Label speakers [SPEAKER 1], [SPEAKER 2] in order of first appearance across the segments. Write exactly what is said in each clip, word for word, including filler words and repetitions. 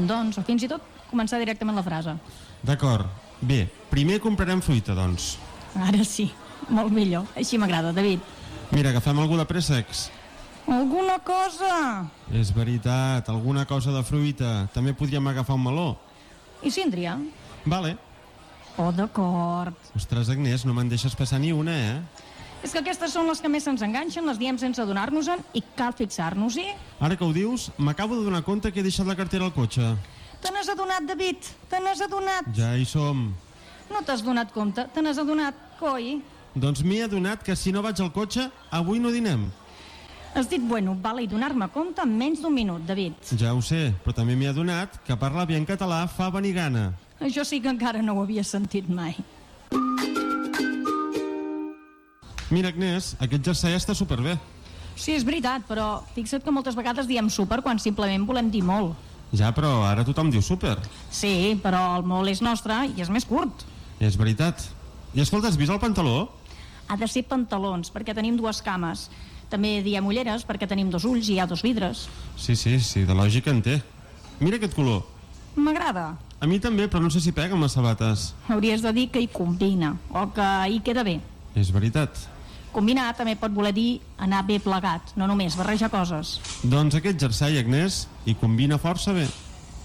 [SPEAKER 1] doncs, o fins i tot començar directament la frase.
[SPEAKER 2] D'acord. Bé, primer comprarem fruita, doncs.
[SPEAKER 1] Ara sí, molt millor. Així m'agrada, David.
[SPEAKER 2] Mira, agafem algú de préssecs.
[SPEAKER 1] Alguna cosa!
[SPEAKER 2] És veritat, alguna cosa de fruita. També podríem agafar un meló.
[SPEAKER 1] I síndria?
[SPEAKER 2] Vale.
[SPEAKER 1] Oh, d'acord.
[SPEAKER 2] Ostres, Agnès, no me'n deixes passar ni una, eh?
[SPEAKER 1] És que aquestes són les que més se'ns enganxen, les diem sense adonar-nos-en i cal fixar-nos-hi.
[SPEAKER 2] Ara que ho dius, m'acabo de donar compte que he deixat la cartera al cotxe.
[SPEAKER 1] Te n'has adonat, David? Te n'has adonat?
[SPEAKER 2] Ja hi som.
[SPEAKER 1] No t'has donat compte? Te n'has adonat, coi?
[SPEAKER 2] Doncs m'he adonat que si no vaig al cotxe, avui no dinem.
[SPEAKER 1] Has dit bueno, vale, i donar-me compte en menys d'un minut, David.
[SPEAKER 2] Ja ho sé, però també m'he adonat que parlar bé en català fa venir gana.
[SPEAKER 1] Això sí que encara no ho havia sentit mai.
[SPEAKER 2] Mira, Agnès, aquest jersei està superbé.
[SPEAKER 1] Sí, és veritat, però fixa't que moltes vegades diem super quan simplement volem dir molt.
[SPEAKER 2] Ja, però ara tothom diu super.
[SPEAKER 1] Sí, però el molt és nostre i és més curt.
[SPEAKER 2] És veritat. I escolta, has vist el pantaló?
[SPEAKER 1] Ha de ser pantalons, perquè tenim dues cames. També diem ulleres, perquè tenim dos ulls i hi ha dos vidres.
[SPEAKER 2] Sí, sí, sí, de lògica en té. Mira aquest color.
[SPEAKER 1] M'agrada.
[SPEAKER 2] A mi també, però no sé si pega amb les sabates.
[SPEAKER 1] Hauries de dir que hi combina, o que hi queda bé.
[SPEAKER 2] És veritat.
[SPEAKER 1] Combinar també pot voler dir anar bé plegat, no només barrejar coses.
[SPEAKER 2] Doncs aquest jersei, Agnès, hi combina força bé.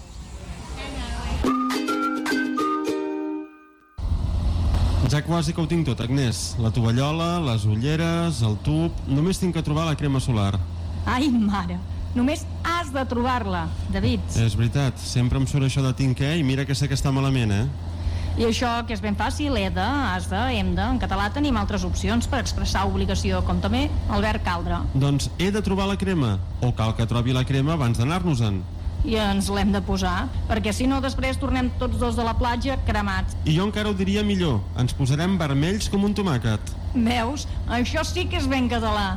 [SPEAKER 2] Ja quasi que ho tinc tot, Agnès. La tovallola, les ulleres, el tub... Només tinc que trobar la crema solar.
[SPEAKER 1] Ai, mare, només has de trobar-la, David.
[SPEAKER 2] És veritat, sempre em surt això de tinc que i mira que sé que està malament, eh?
[SPEAKER 1] I això, que és ben fàcil, he de, has de, hem de... En català tenim altres opcions per expressar obligació, com també el verb caldre.
[SPEAKER 2] Doncs he de trobar la crema, o cal que trobi la crema abans d'anar-nos-en.
[SPEAKER 1] I ens l'hem de posar, perquè si no després tornem tots dos de la platja cremats.
[SPEAKER 2] I jo encara ho diria millor, ens posarem vermells com un tomàquet.
[SPEAKER 1] Veus? Això sí que és ben català.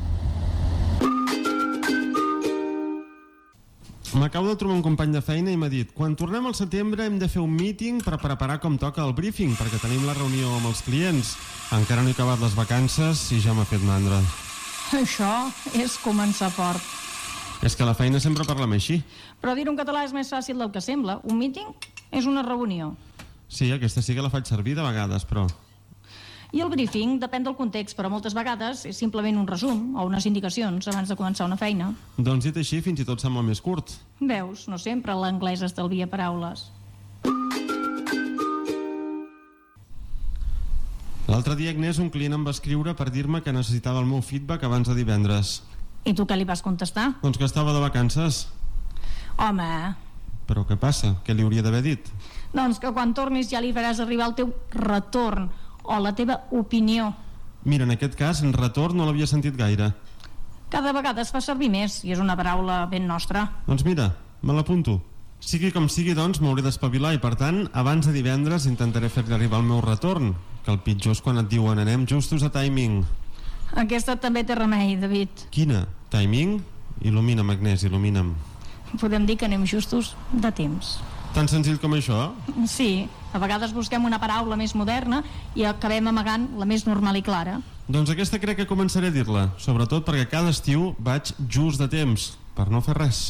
[SPEAKER 2] M'acabo de trobar un company de feina i m'ha dit: quan tornem al setembre hem de fer un meeting per preparar com toca el briefing, perquè tenim la reunió amb els clients. Encara no he acabat les vacances i ja m'ha fet mandra.
[SPEAKER 1] Això és començar fort.
[SPEAKER 2] És que a la feina sempre parlem així.
[SPEAKER 1] Però dir-ho en català és més fàcil del que sembla. Un meeting és una reunió.
[SPEAKER 2] Sí, aquesta sí que la faig servir de vegades, però...
[SPEAKER 1] I el briefing depèn del context, però moltes vegades és simplement un resum o unes indicacions abans de començar una feina.
[SPEAKER 2] Doncs dit així, fins i tot sembla més curt.
[SPEAKER 1] Veus, no sempre l'anglès estalvia paraules.
[SPEAKER 2] L'altre dia, Agnès, un client em va escriure per dir-me que necessitava el meu feedback abans de divendres.
[SPEAKER 1] I tu què li vas contestar?
[SPEAKER 2] Doncs que estava de vacances.
[SPEAKER 1] Home...
[SPEAKER 2] Però què passa? Què li hauria d'haver dit?
[SPEAKER 1] Doncs que quan tornis ja li faràs arribar el teu retorn o la teva opinió.
[SPEAKER 2] Mira, en aquest cas, en retorn no l'havia sentit gaire.
[SPEAKER 1] Cada vegada es fa servir més i és una paraula ben nostra.
[SPEAKER 2] Doncs mira, me l'apunto. Sigui com sigui, doncs, m'hauré d'espavilar i, per tant, abans de divendres intentaré fer-li arribar el meu retorn, que el pitjor és quan et diuen anem justos a timing.
[SPEAKER 1] Aquesta també té remei, David.
[SPEAKER 2] Quina? Timing? Il·lumina'm, Agnès, il·lumina'm.
[SPEAKER 1] Podem dir que anem justos de temps.
[SPEAKER 2] Tan senzill com això?
[SPEAKER 1] Sí, a vegades busquem una paraula més moderna i acabem amagant la més normal i clara.
[SPEAKER 2] Doncs aquesta crec que començaré a dir-la, sobretot perquè cada estiu vaig just de temps, per no fer res.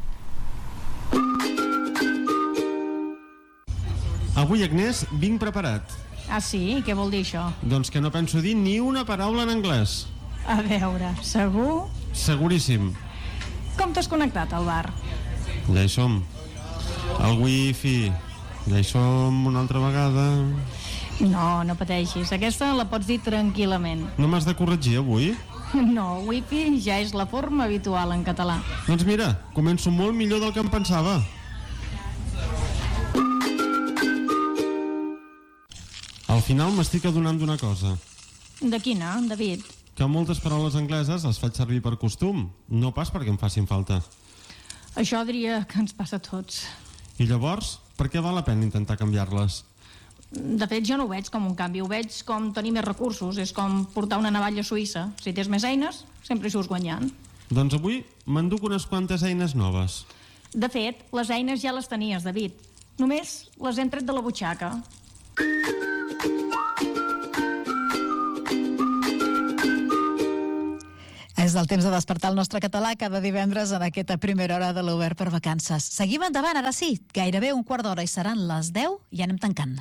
[SPEAKER 2] Avui, Agnès, vinc preparat.
[SPEAKER 1] Ah, sí? Què vol dir això?
[SPEAKER 2] Doncs que no penso dir ni una paraula en anglès.
[SPEAKER 1] A veure, segur?
[SPEAKER 2] Seguríssim.
[SPEAKER 1] Com t'has connectat al bar?
[SPEAKER 2] Ja hi som. El wifi. Ja hi som una altra vegada.
[SPEAKER 1] No, no pateixis. Aquesta la pots dir tranquil·lament.
[SPEAKER 2] No m'has de corregir avui?
[SPEAKER 1] No, wifi ja és la forma habitual en català.
[SPEAKER 2] Doncs mira, començo molt millor del que em pensava. Al final m'estic adonant d'una cosa.
[SPEAKER 1] De quina, David?
[SPEAKER 2] Que moltes paraules angleses les faig servir per costum, no pas perquè em facin falta.
[SPEAKER 1] Això diria que ens passa a tots.
[SPEAKER 2] I llavors, per què val la pena intentar canviar-les?
[SPEAKER 1] De fet, jo no ho veig com un canvi, ho veig com tenir més recursos. És com portar una navalla suïssa. Si tens més eines, sempre hi surts guanyant.
[SPEAKER 2] Doncs avui m'enduc unes quantes eines noves.
[SPEAKER 1] De fet, les eines ja les tenies, David. Només les hem tret de la butxaca.
[SPEAKER 3] As el temps de despertar el nostre català cada divendres en aquesta primera hora de l'Obert per Vacances. Seguim endavant, ara sí, gairebé un quart d'hora i seran les deu i anem tancant.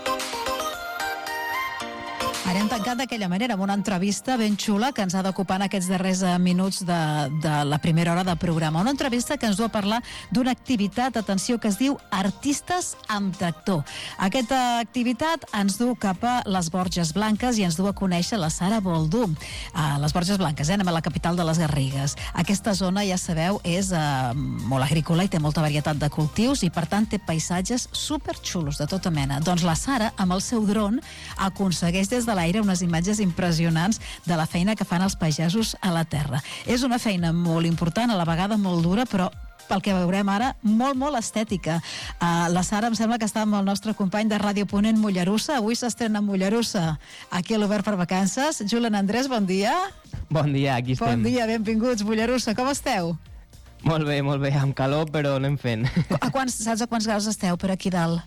[SPEAKER 3] Anem tancant d'aquella manera, amb una entrevista ben xula que ens ha d'ocupar en aquests darrers minuts de, de la primera hora del programa. Una entrevista que ens du a parlar d'una activitat, atenció, que es diu Artistes amb Tractor. Aquesta activitat ens du cap a les Borges Blanques i ens du a conèixer la Sara Boldú. A les Borges Blanques, eh? Anem a la capital de les Garrigues. Aquesta zona, ja sabeu, és eh, molt agrícola i té molta varietat de cultius i, per tant, té paisatges superxulos de tota mena. Doncs la Sara, amb el seu dron, aconsegueix des de l'aire unes imatges impressionants de la feina que fan els pagesos a la terra. És una feina molt important, a la vegada molt dura, però pel que veurem ara, molt, molt estètica. Uh, la Sara em sembla que està amb el nostre company de Ràdio Ponent, Mollerussa. Avui s'estrena Mollerussa, aquí a l'Obert per Vacances. Julen Andrés, bon dia.
[SPEAKER 4] Bon dia, aquí estem.
[SPEAKER 3] Bon dia, benvinguts. Mollerussa, com esteu?
[SPEAKER 4] Molt bé, molt bé, amb calor, però anem fent.
[SPEAKER 3] A quants, saps a quants graus esteu per aquí dalt?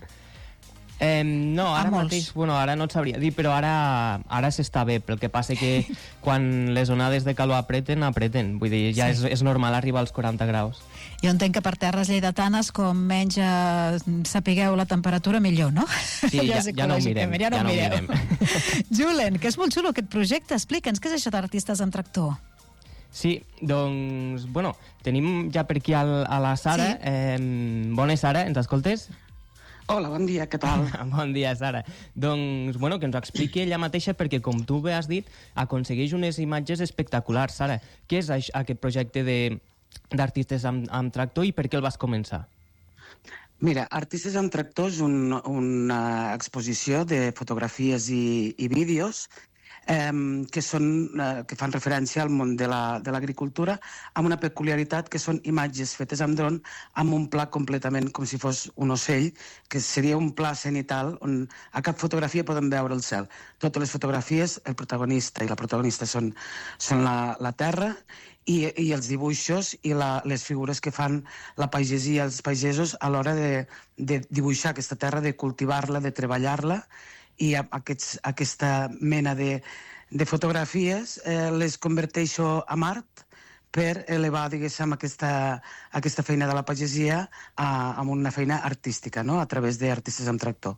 [SPEAKER 4] Eh, no, ara mateix, bueno, ara no et sabria dir, però ara, ara s'està bé. Pel que passa que quan les onades de calor apreten, apreten. Vull dir, ja sí. és, és normal arribar als quaranta graus.
[SPEAKER 3] Jo entenc que per terres lleidatanes, com menys eh, sapigueu la temperatura, millor, no?
[SPEAKER 4] Sí, ja, ja no ho mirem.
[SPEAKER 3] Ja no,
[SPEAKER 4] ja no
[SPEAKER 3] mirem. mirem. Julen, que és molt xulo aquest projecte. Explica'ns, què és això d'Artistes amb Tractor?
[SPEAKER 4] Sí, doncs, bueno, tenim ja per aquí al, a la Sara. Sí. Eh, bona, Sara, ens escoltes?
[SPEAKER 5] Hola, bon dia, què tal?
[SPEAKER 4] Bon dia, Sara. Doncs, bueno, que ens ho expliqui ella mateixa, perquè, com tu bé has dit, aconsegueix unes imatges espectaculars. Sara, què és això, aquest projecte d'Artistes amb, amb Tractor i per què el vas començar?
[SPEAKER 5] Mira, Artistes amb Tractor és un, una exposició de fotografies i, i vídeos eh, que, són, eh, que fan referència al món de l'agricultura, la, amb una peculiaritat que són imatges fetes amb dron amb un pla completament com si fos un ocell, que seria un pla cenital on a cap fotografia podem veure el cel. Totes les fotografies, el protagonista i la protagonista són, són la, la terra i, i els dibuixos i la, les figures que fan la pagesia i els pagesos a l'hora de, de dibuixar aquesta terra, de cultivar-la, de treballar-la, i aquests, aquesta mena de, de fotografies eh, les converteixo en art per elevar, diguéssim, aquesta, aquesta feina de la pagesia a, a una feina artística, no?, a través d'Artistes amb Tractor.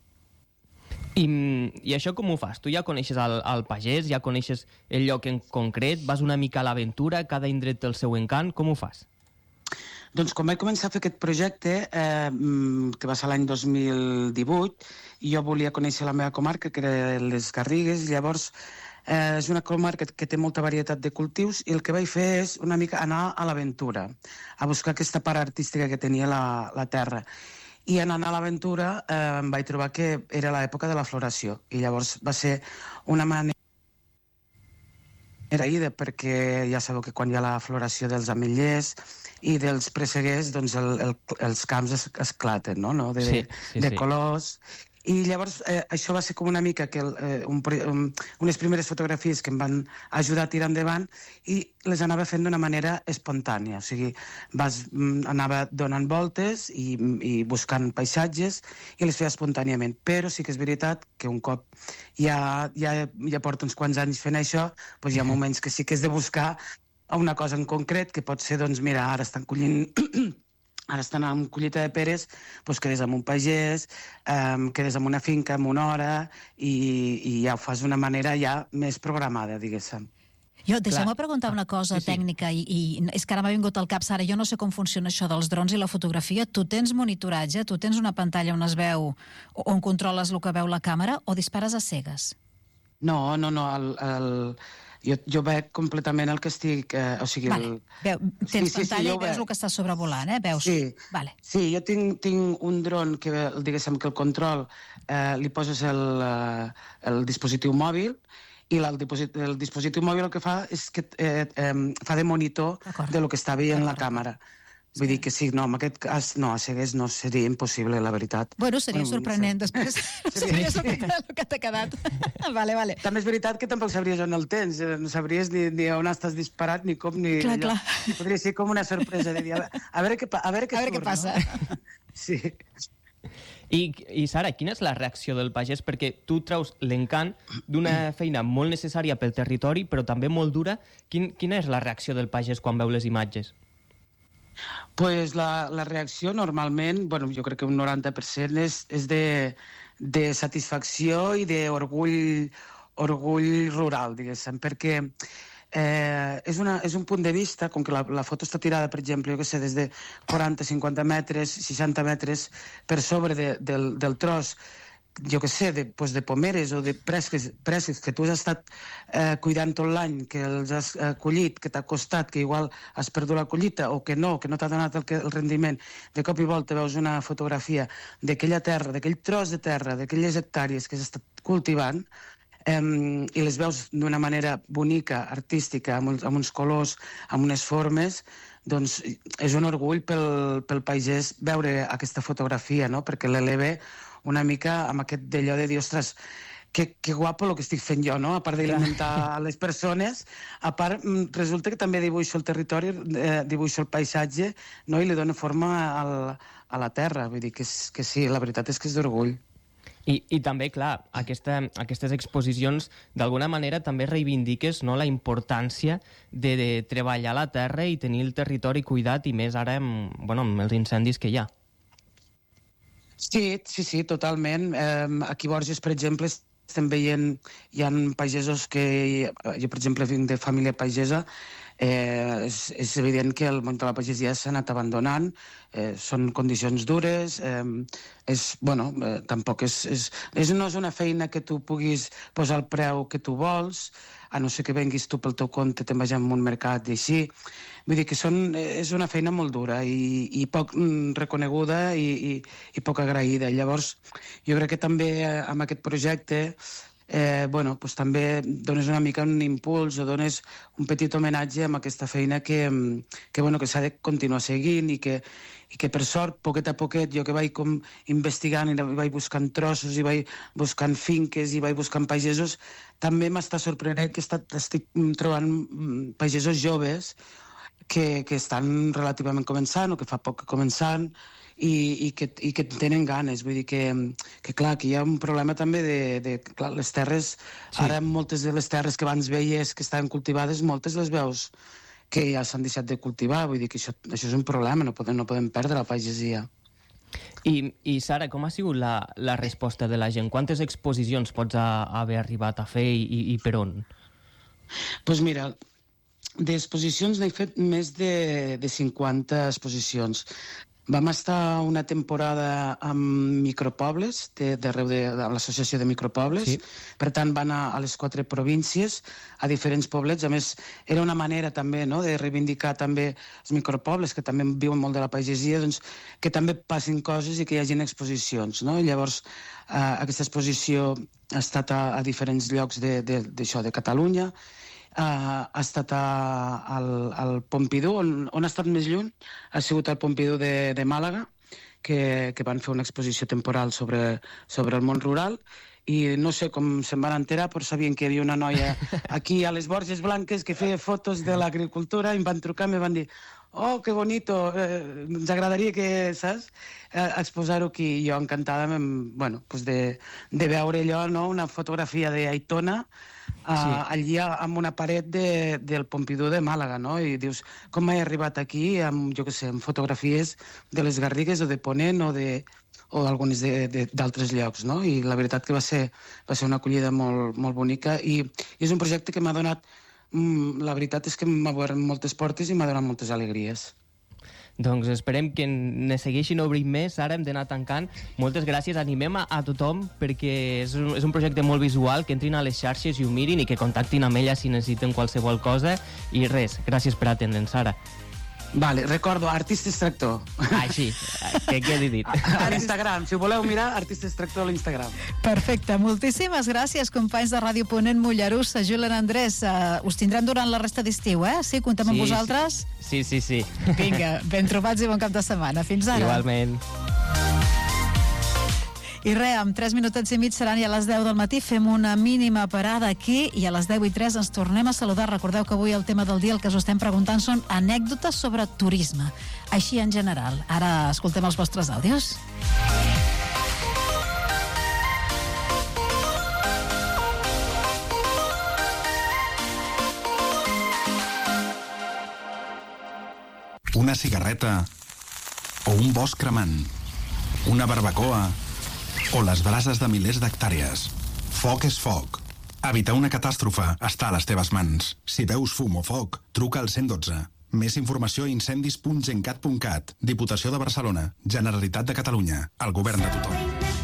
[SPEAKER 4] I, I això com ho fas? Tu ja coneixes el, el pagès, ja coneixes el lloc en concret, vas una mica a l'aventura, cada indret té el seu encant, com ho fas?
[SPEAKER 5] Doncs quan vaig començar a fer aquest projecte, eh, que va ser l'any dos mil divuit, jo volia conèixer la meva comarca, que era les Garrigues, i llavors eh, és una comarca que té molta varietat de cultius, i el que vaig fer és una mica anar a l'aventura, a buscar aquesta part artística que tenia la, la terra. I en anar a l'aventura eh, em vaig trobar que era l'època de la floració, i llavors va ser una manera agraïda, perquè ja sabeu que quan hi ha la floració dels ametllers i dels presseguers, doncs el, el, els camps es, esclaten, no? no? De,
[SPEAKER 4] sí, sí,
[SPEAKER 5] de
[SPEAKER 4] sí.
[SPEAKER 5] colors. I llavors eh, això va ser com una mica que el, eh, un, un, unes primeres fotografies que em van ajudar a tirar endavant, i les anava fent d'una manera espontània. O sigui, vas, anava donant voltes i, i buscant paisatges i les feia espontàniament. Però sí que és veritat que un cop ja, ja, ja porto uns quants anys fent això, doncs hi ha moments que sí que és de buscar una cosa en concret, que pot ser, doncs mira, ara estan collint... Ara estan amb collita de peres, doncs quedes amb un pagès, eh, quedes amb una finca amb una hora i, i ja ho fas d'una manera ja més programada, diguéssim.
[SPEAKER 3] Jo, deixeu-me preguntar una cosa
[SPEAKER 4] sí, sí.
[SPEAKER 3] tècnica, i, i és que ara m'ha vingut al cap, Sara, jo no sé com funciona això dels drons i la fotografia. Tu tens monitoratge, tu tens una pantalla on es veu, on controles el que veu la càmera, o dispares a cegues?
[SPEAKER 5] No, no, no, el... el... Jo, jo veig completament el que estic... Eh, o sigui,
[SPEAKER 3] vale.
[SPEAKER 5] el...
[SPEAKER 3] Veu, tens
[SPEAKER 5] sí, sí,
[SPEAKER 3] pantalla
[SPEAKER 5] sí,
[SPEAKER 3] i veus el que està sobrevolant, eh? Veus?
[SPEAKER 5] Sí,
[SPEAKER 3] vale.
[SPEAKER 5] sí, jo tinc, tinc un dron que, diguéssim, que el control eh, li poses el, eh, el dispositiu mòbil, i la, el, dispositiu, el dispositiu mòbil el que fa és que eh, eh, fa de monitor de lo que està veient la càmera. Vull dir que sí, no, en aquest cas, no, a cegues no seria impossible, la veritat.
[SPEAKER 3] Bueno, seria
[SPEAKER 5] bueno,
[SPEAKER 3] sorprenent,
[SPEAKER 5] sí.
[SPEAKER 3] després sabries el que, el que t'ha quedat. Vale, vale.
[SPEAKER 5] També és veritat que tampoc sabries on el tens, no sabries ni, ni on estàs disparat, ni com, ni...
[SPEAKER 3] Clar,
[SPEAKER 5] allò.
[SPEAKER 3] clar.
[SPEAKER 5] Podria ser com una sorpresa de dir, a veure, a veure què, a veure què
[SPEAKER 3] a veure
[SPEAKER 5] surt,
[SPEAKER 3] què passa.
[SPEAKER 5] No? Sí.
[SPEAKER 4] I, I Sara, quina és la reacció del pagès? Perquè tu treus l'encant d'una feina molt necessària pel territori, però també molt dura. Quin, quina és la reacció del pagès quan veu les imatges?
[SPEAKER 5] Pues la, la reacció normalment, bueno, jo crec que un noranta per cent és, és de, de satisfacció i d'orgull orgull rural, diguéssim, perquè eh, és, una, és un punt de vista, com que la, la foto està tirada, per exemple, jo què sé, des de quaranta cinquanta metres, seixanta metres per sobre de, del, del tros, jo què sé, de, pues de pomeres o de presques, presques que tu has estat eh, cuidant tot l'any, que els has eh, collit, que t'ha costat, que igual has perdut la collita o que no, que no t'ha donat el, el rendiment. De cop i volta veus una fotografia d'aquella terra, d'aquell tros de terra, d'aquelles hectàrees que has estat cultivant, Um, i les veus d'una manera bonica, artística, amb uns, amb uns colors, amb unes formes, doncs és un orgull pel, pel pagès veure aquesta fotografia, no? Perquè l'eleva una mica amb aquest d'allò de dir, ostres, que, que guapo el que estic fent jo, no? A part d'alimentar a les persones, a part resulta que també dibuixo el territori, eh, dibuixo el paisatge, no? I li dono forma al, a la terra, vull dir que, és, que sí, la veritat és que és d'orgull.
[SPEAKER 4] I, I també, clar, aquesta, aquestes exposicions d'alguna manera també reivindiques, no, la importància de, de treballar la terra i tenir el territori cuidat, i més ara amb, bueno, amb els incendis que hi ha.
[SPEAKER 5] Sí, sí, sí, totalment. Eh, aquí a Borges, per exemple, estem veient, hi ha pagesos que... Jo, per exemple, vinc de família pagesa, eh, és, és evident que el món de la pagesia s'ha anat abandonant, eh, són condicions dures, eh, és, bueno, eh, tampoc és, és, és... No és una feina que tu puguis posar el preu que tu vols, a no ser que venguis tu pel teu compte, te'n vagis a un mercat i així. Vull dir que són, és una feina molt dura i, i poc mm, reconeguda i, i, i poc agraïda. Llavors, jo crec que també eh, amb aquest projecte eh, bueno, pues també dones una mica un impuls o dones un petit homenatge a aquesta feina que, que, bueno, que s'ha de continuar seguint i que, i que per sort, poquet a poquet, jo que vaig com investigant i vaig buscant trossos i vaig buscant finques i vaig buscant pagesos, també m'està sorprenent que estat, estic trobant pagesos joves que, que estan relativament començant o que fa poc que començant i, i, que, i que tenen ganes. Vull dir que, que clar, que hi ha un problema també de, de clar, les terres, sí. Ara moltes de les terres que abans veies que estaven cultivades, moltes les veus que ja s'han deixat de cultivar. Vull dir que això, això és un problema, no podem, no podem perdre la pagesia.
[SPEAKER 4] I, i Sara, com ha sigut la, la resposta de la gent? Quantes exposicions pots a, haver arribat a fer i, i per on?
[SPEAKER 5] Doncs pues mira, d'exposicions n'he fet més de, de cinquanta exposicions. Vam estar una temporada amb micropobles, d'arreu de, de, de l'associació de micropobles, sí. Per tant van a, a les quatre províncies, a diferents poblets. A més, era una manera també, no?, de reivindicar també els micropobles, que també viuen molt de la pagesia, doncs, que també passin coses i que hi hagin exposicions, no? I llavors, eh, aquesta exposició ha estat a, a diferents llocs de, de, d'això, de Catalunya. Uh, ha estat a, al, al Pompidou, on, on ha estat més lluny, ha sigut al Pompidou de, de Màlaga, que, que van fer una exposició temporal sobre, sobre el món rural, i no sé com se'n van enterar, però sabien que hi havia una noia aquí a les Borges Blanques que feia fotos de l'agricultura, i em van trucar i em van dir: oh, que bonito, eh, ens agradaria que, saps, eh, exposar-ho aquí. I jo encantada, amb, bueno, pues de, de veure allò, no?, una fotografia d'Aitona, Uh, sí. allí amb una paret de, del Pompidou de Màlaga, no? I dius, com he arribat aquí amb, jo què sé, amb fotografies de les Garrigues o de Ponent o de o algunes d'altres llocs, no? I la veritat que va ser, va ser una acollida molt, molt bonica i, i és un projecte que m'ha donat, mm, la veritat és que m'ha obert moltes portes i m'ha donat moltes alegries.
[SPEAKER 4] Doncs esperem que ne segueixin obrint més. Ara hem d'anar tancant. Moltes gràcies. Animem a, a tothom perquè és un, és un projecte molt visual, que entrin a les xarxes i ho mirin i que contactin amb ella si necessiten qualsevol cosa. I res, gràcies per atendre'ns, Sara.
[SPEAKER 5] Vale, recordo, Artistes Tractor.
[SPEAKER 4] Ah, sí, que quedi dit.
[SPEAKER 5] A l'Instagram, si ho voleu mirar, Artistes Tractor a l'Instagram.
[SPEAKER 3] Perfecte, moltíssimes gràcies, companys de Ràdio Ponent Mollerussa, Julen Andrés. Uh, us tindrem durant la resta d'estiu, eh? Sí, comptem amb
[SPEAKER 4] sí,
[SPEAKER 3] vosaltres?
[SPEAKER 4] Sí, sí, sí.
[SPEAKER 3] Vinga, ben trobats i bon cap de setmana. Fins ara.
[SPEAKER 4] Igualment.
[SPEAKER 3] I res, amb tres minutets i mig seran ja a les deu del matí. Fem una mínima parada aquí i a les deu i tres ens tornem a saludar. Recordeu que avui el tema del dia, el que us estem preguntant, són anècdotes sobre turisme. Així en general. Ara escoltem els vostres àudios.
[SPEAKER 6] una cigarreta o un bosc cremant, una barbacoa o les brases de milers d'hectàrees. Foc és foc. Evitar una catàstrofe està a les teves mans. Si veus fum o foc, truca al cent dotze. Més informació a incendis punt gencat punt cat. Diputació de Barcelona. Generalitat de Catalunya. El govern de tothom.